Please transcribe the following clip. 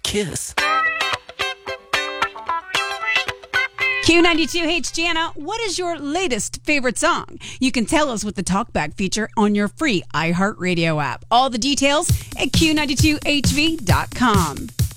kiss. Q92HGNA, what is your latest favorite song? You can tell us with the TalkBack feature on your free iHeartRadio app. All the details at Q92HV.com.